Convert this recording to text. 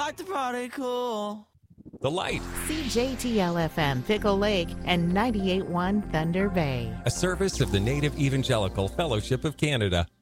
like to party cool. The Light, CJTL-FM Pickle Lake and 98.1 Thunder Bay. a service of the Native Evangelical Fellowship of Canada.